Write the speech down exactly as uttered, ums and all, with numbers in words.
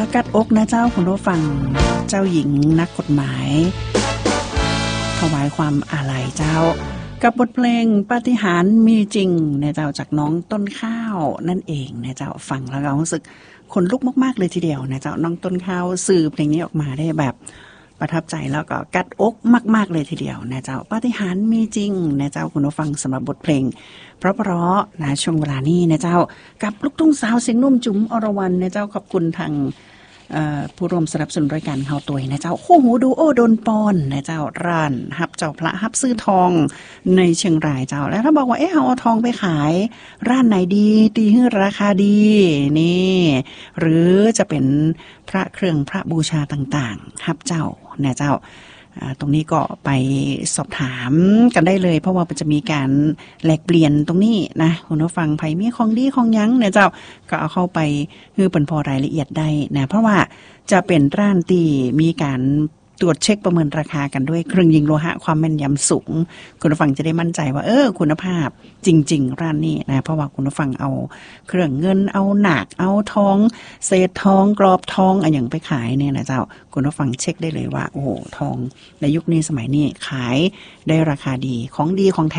กัดอกนะเจ้าคุณผู้ฟังเจ้าหญิงนักกฎหมายถวายความอาลัยเจ้ากับบทเพลงปาฏิหาริย์มีจริงนะเจ้าจากน้องต้นข้าวนั่นเองนะเจ้าฟังแล้วก็รู้สึกขนลุกมากๆเลยทีเดียวนะเจ้าน้องต้นข้าวสื่อเพลงนี้ออกมาได้แบบประทับใจแล้วก็กัดอกมากๆเลยทีเดียวนะเจ้าปาฏิหาริย์มีจริงนะเจ้าคุณผู้ฟังสำหรับบทเพลงเพราะๆนะช่วงเวลานี้นะเจ้ากับลูกทุ่งสาวเสียงนุ่มจุ๋มอรวรรณนะเจ้าขอบคุณทางผู้ร่วมสนับสนุนรายการเฮาตัวนะเจ้าคู่หูดูโอโดนปอนนะเจ้าร้านฮับเจ้าพระฮับซื้อทองในเชียงรายเจ้าแล้วถ้าบอกว่าเอ๊ะเฮาเอาทองไปขายร้านไหนดีตีให้ราคาดีนี่หรือจะเป็นพระเครื่องพระบูชาต่างๆฮับเจ้านะเจ้าตรงนี้ก็ไปสอบถามกันได้เลยเพราะว่ามันจะมีการแลกเปลี่ยนตรงนี้นะคุณผู้ฟังไผมีของดีของยั้งเนี่ยเจ้าก็เอาเข้าไปคือเปิ่นพอรายละเอียดได้นะเพราะว่าจะเป็นร้านที่มีการตรวจเช็คประเมินราคากันด้วยเครื่องยิงโลหะความแม่นยำสูงคุณผู้ฟังจะได้มั่นใจว่าเออคุณภาพจริงๆร้านนี้นะเพราะว่าคุณผู้ฟังเอาเครื่องเงินเอาหนักเอาทองเศษทองกรอบทองอะไรอย่างไปขายเนี่ยนะเจ้าคุณผู้ฟังเช็คได้เลยว่าโอ้โหทองในยุคนี้สมัยนี้ขายได้ราคาดีของดีของแท้